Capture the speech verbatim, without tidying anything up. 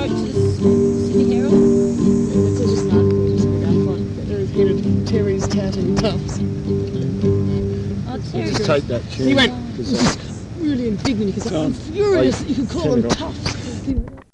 to the Sydney Herald? It's just not Terry's cat and Tufts. Oh, Terry. Just take that chair. He went Because, uh, really indignant because I'm furious that you could call turn them it off. Tufts.